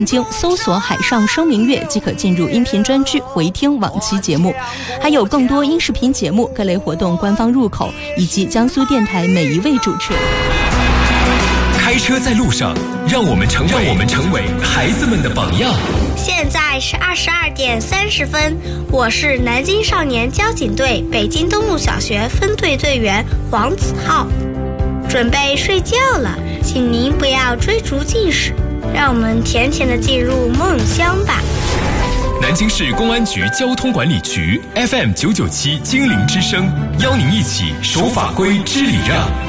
经搜索海上生明月即可进入音频专区回听往期节目，还有更多音视频节目、各类活动官方入口以及江苏电台每一位主持人。 开车在路上，让我们成为孩子们的榜样。 现在是22点30分，我是南京少年交警队北京东路小学分队队员黄子浩。准备睡觉了，请您不要追逐近视，让我们甜甜地进入梦乡吧。 南京市公安局交通管理局 FM 997精灵之声，邀您一起守法规知礼让。